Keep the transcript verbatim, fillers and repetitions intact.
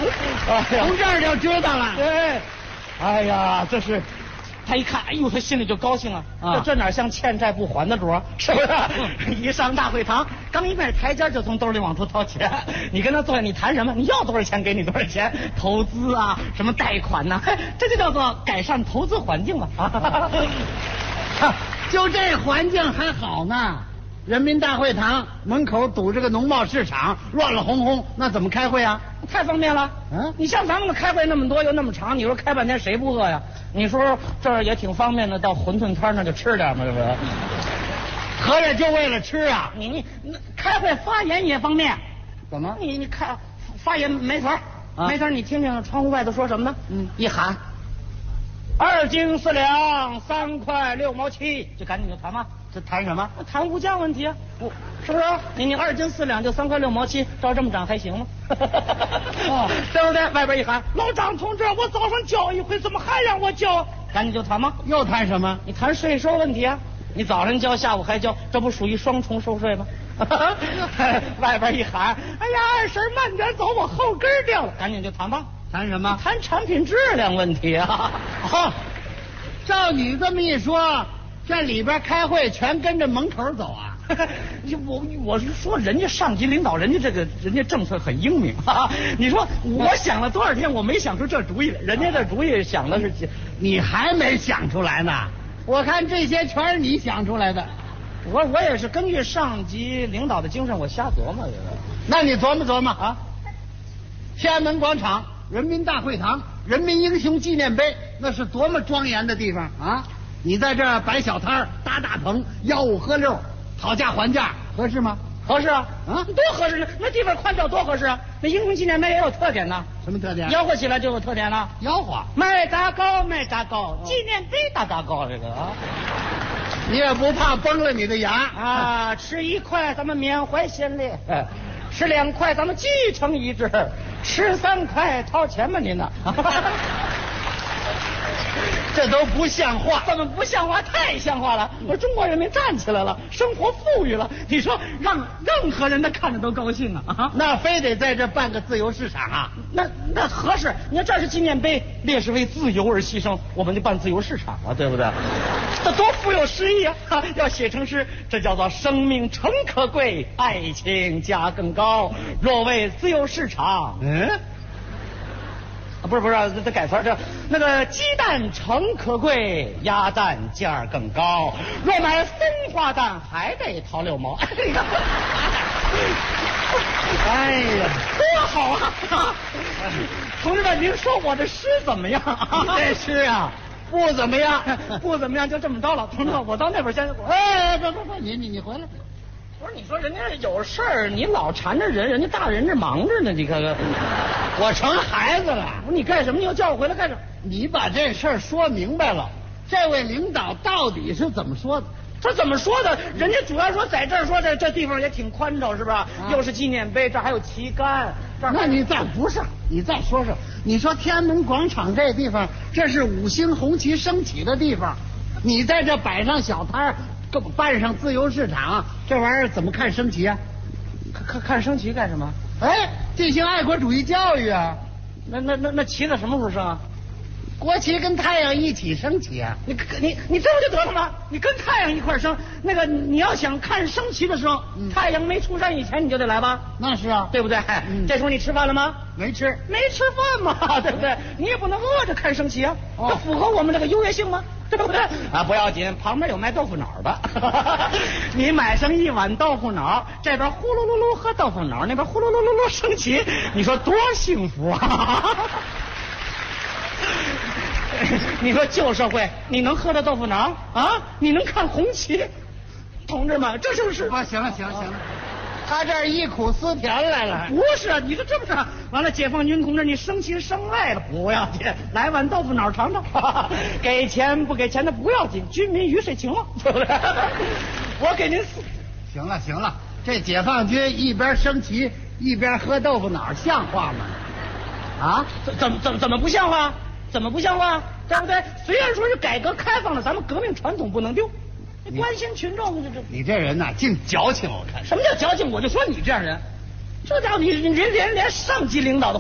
从这儿就知道了。 对，哎呀，这是。他一看，哎呦，他心里就高兴啊！啊，这这哪像欠债不还的主儿，是不是？一上大会堂，刚一迈台阶就从兜里往出掏钱。你跟他坐下，你谈什么？你要多少钱给你多少钱？投资啊，什么贷款呐、啊？这就叫做改善投资环境了啊！ 就这环境还好呢。人民大会堂门口堵着个农贸市场，乱乱哄哄，那怎么开会啊？ 太方便了。嗯，你像咱们的开会那么多又那么长，你说开半天谁不饿呀？你说这儿也挺方便的，到馄饨摊那就吃点嘛，这不是？ 合着就为了吃啊？ 你你那开会发言也方便。 怎么？ 你你看发言没词儿，啊、没词儿，你听听窗户外头说什么呢？嗯，一喊二斤四两三块六毛七，就赶紧就谈嘛。 这谈什么？ 谈物价问题啊，不，是不是？你你二斤四两就三块六毛七，照这么涨还行吗？哦，对不对？外边一喊，老张同志，我早上交一回，怎么还让我交？赶紧就谈吗？ 又谈什么？ 你谈税收问题啊？你早上交，下午还交，这不属于双重收税吗？外边一喊，哎呀，二婶慢点走，我后跟掉了，赶紧就谈吧。 谈什么？ 谈产品质量问题啊。 哦，照你这么一说。这里边开会全跟着门口走啊！ 我我是说，人家上级领导，人家这个人家政策很英明啊！你说我想了多少天，我没想出这主意来，人家这主意想的是， 你还没想出来呢。我看这些全是你想出来的。 我我也是根据上级领导的精神，我瞎琢磨的。 那你琢磨琢磨啊！天安门广场、人民大会堂、人民英雄纪念碑，那是多么庄严的地方啊！你在这儿摆小摊儿、搭大棚、吆五喝六、讨价还价，合适吗？ 合适啊！啊，多合适呢！那地方宽敞多合适啊！那英雄纪念碑也有特点呢。 什么特点？ 吆喝起来就有特点了。 吆喝， 卖炸糕，卖炸糕，纪念碑大炸糕，这个啊， 你也不怕崩了你的牙啊？吃一块咱们缅怀先烈，吃两块咱们继承遗志，吃三块掏钱吧您呢？ 这都不像话， 怎么不像话？太像话了！我说中国人民站起来了，生活富裕了，你说让任何人都看着都高兴啊！啊， 那非得在这办个自由市场啊？ 那那合适？你看这是纪念碑，烈士为自由而牺牲，我们就办自由市场啊，对不对？这多富有诗意啊！啊，要写成诗，这叫做生命诚可贵，爱情价更高。若为自由市场， 嗯。 啊，不是不是，这这改词儿，这那个鸡蛋诚可贵，鸭蛋价更高。若买松花蛋，还得掏六毛。 哎呀， 多好啊！同志们，您说我这诗怎么样？ 这诗啊，不怎么样， 不怎么样，就这么着了。同志们，我到那边先。 哎，不不不，你你你回来。 不是，你说人家有事儿，你老缠着人，人家大人这忙着呢，你看看， 我成孩子了。 你干什么？你又叫我回来干什么？ 你把这事儿说明白了，这位领导到底是怎么说的？ 这怎么说的？人家主要说在这儿说这这地方也挺宽敞，是吧？啊、又是纪念碑，这还有旗杆。 那你再不是，你再说说，你说天安门广场这地方，这是五星红旗升起的地方，你在这摆上小摊儿。办上自由市场，这玩意儿怎么看升旗啊？ 看看看升旗干什么？ 哎，进行爱国主义教育啊！ 那那那那旗子什么时候升啊？ 国旗跟太阳一起升起啊！ 你你你这不就得了吗？你跟太阳一块升，那个你要想看升旗的时候，嗯、太阳没出山以前你就得来吧？ 那是啊， 对不对？嗯、这时候你吃饭了吗？ 没吃， 没吃饭嘛，对不对？你也不能饿着看升旗啊，这、哦、符合我们这个优越性吗？对不对？啊，不要紧，旁边有卖豆腐脑的，你买上一碗豆腐脑，这边呼噜噜噜喝豆腐脑，那边呼噜噜噜噜升旗，你说多幸福啊！你说旧社会，你能喝到豆腐脑啊？你能看红旗？同志们，这就是…… 啊，行了行了行了。他这儿忆苦思甜来了， 不是？你说这不是？完了，解放军同志，你生气生爱了不要紧，来碗豆腐脑尝尝。给钱不给钱的不要紧，军民鱼水情了，对不对？我给您。 行了行了，这解放军一边升旗一边喝豆腐脑，像话吗？啊？ 怎怎怎怎么不像话？怎么不像话？对不对？虽然说是改革开放了，咱们革命传统不能丢。你关心群众，这这你这人呐，净矫情！我看什么叫矫情？我就说你这样人，这家伙你你连连连上级领导的